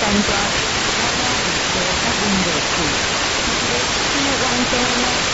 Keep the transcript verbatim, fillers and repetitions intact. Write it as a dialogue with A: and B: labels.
A: 感觉，我我有做甲运落去，迄个迄个完全呢。